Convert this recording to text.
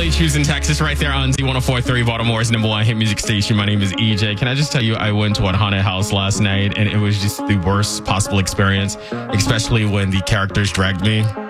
St. Jude's in Texas, right there on Z104.3, Baltimore's #1 hit music station. My name is EJ. Can I just tell you, I went to a haunted house last night, and it was just the worst possible experience, especially when the characters dragged me.